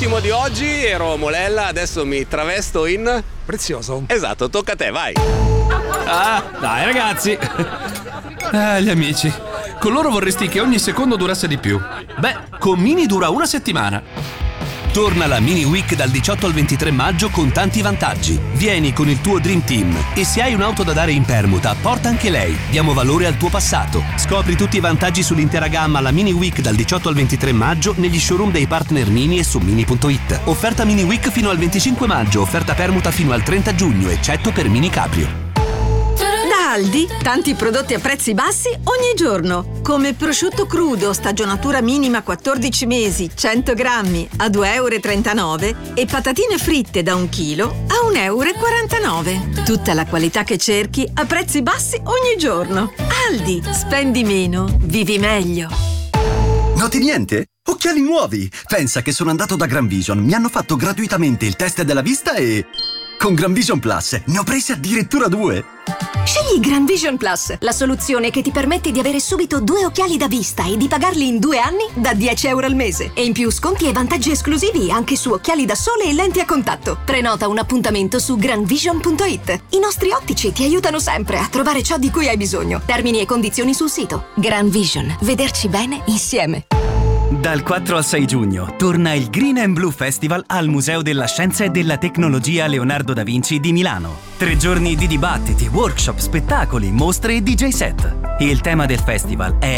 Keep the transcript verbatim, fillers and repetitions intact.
l'ultimo di oggi, ero Molella, adesso mi travesto in... Prezioso. Esatto, tocca a te, vai. Ah, dai ragazzi. Ah, gli amici. Con loro vorresti che ogni secondo durasse di più. Beh, con Mini dura una settimana. Torna la Mini Week dal diciotto al ventitré maggio con tanti vantaggi. Vieni con il tuo Dream Team e se hai un'auto da dare in permuta, porta anche lei. Diamo valore al tuo passato. Scopri tutti i vantaggi sull'intera gamma alla Mini Week dal diciotto al ventitré maggio negli showroom dei partner Mini e su mini punto it. Offerta Mini Week fino al venticinque maggio, offerta permuta fino al trenta giugno, eccetto per Mini Caprio. Da Aldi, tanti prodotti a prezzi bassi ogni giorno, come prosciutto crudo, stagionatura minima quattordici mesi, cento grammi a due e trentanove euro e patatine fritte da un chilo a un e quarantanove euro. Tutta la qualità che cerchi a prezzi bassi ogni giorno. Aldi, spendi meno, vivi meglio. Noti niente? Occhiali nuovi! Pensa che sono andato da Gran Vision, mi hanno fatto gratuitamente il test della vista e... con Gran Vision Plus ne ho presi addirittura due! Scegli Gran Vision Plus, la soluzione che ti permette di avere subito due occhiali da vista e di pagarli in due anni da dieci euro al mese. E in più sconti e vantaggi esclusivi anche su occhiali da sole e lenti a contatto. Prenota un appuntamento su gran vision punto it. I nostri ottici ti aiutano sempre a trovare ciò di cui hai bisogno. Termini e condizioni sul sito. Gran Vision. Vederci bene insieme. Dal quattro al sei giugno torna il Green and Blue Festival al Museo della Scienza e della Tecnologia Leonardo da Vinci di Milano. Tre giorni di dibattiti, workshop, spettacoli, mostre e D J set. Il tema del festival è